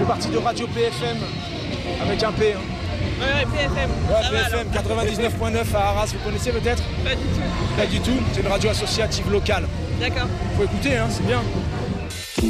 fais partie de Radio PFM, avec un P. Hein. Ouais, PFM. Ouais, PFM 99.9 à Arras, vous connaissez peut-être? Pas du tout. Pas du tout, c'est une radio associative locale. D'accord. Faut écouter, hein, c'est bien.